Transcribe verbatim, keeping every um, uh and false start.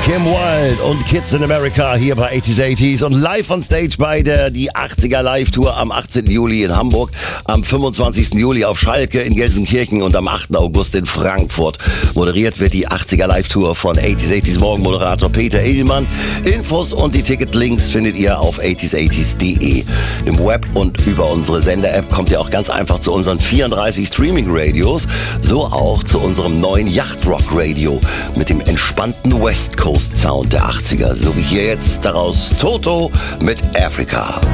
Kim Wilde und Kids in America hier bei achtziger achtziger und live on stage bei der die achtziger Live-Tour am achtzehnten Juli in Hamburg, am fünfundzwanzigsten Juli auf Schalke in Gelsenkirchen und am achten August in Frankfurt. Moderiert wird die achtziger Live-Tour von achtziger achtziger Morgenmoderator Peter Edelmann. Infos und die Ticketlinks findet ihr auf achtziger achtziger punkt de. Im Web und über unsere Sender-App kommt ihr auch ganz einfach zu unseren vierunddreißig Streaming-Radios, so auch zu unserem neuen Yacht-Rock-Radio mit dem entspannten West Coast Sound der achtziger, so wie hier jetzt daraus Toto mit Africa.